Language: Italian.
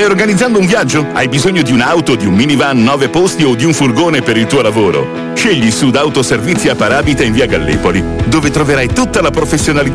Stai organizzando un viaggio? Hai bisogno di un'auto, di un minivan 9 posti o di un furgone per il tuo lavoro? Scegli Sud Autoservizi a Paravita in via Gallipoli, dove troverai tutta la professionalità